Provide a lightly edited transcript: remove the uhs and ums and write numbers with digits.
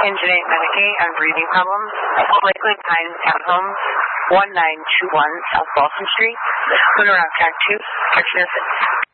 Ingenite Medicaid on breathing problems. Lakewood Pines Townhomes, 1921 South Balsam Street. Lunar Track 2, Section 6.